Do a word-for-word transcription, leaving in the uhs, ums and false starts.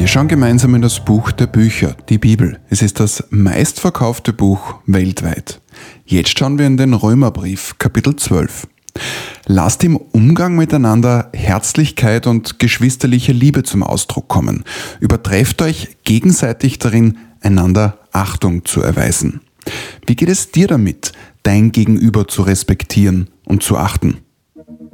schauen gemeinsam in das Buch der Bücher, die Bibel. Es ist das meistverkaufte Buch weltweit. Jetzt schauen wir in den Römerbrief, Kapitel zwölf. Lasst im Umgang miteinander Herzlichkeit und geschwisterliche Liebe zum Ausdruck kommen. Übertrefft euch gegenseitig darin, einander Achtung zu erweisen. Wie geht es dir damit, dein Gegenüber zu respektieren und zu achten?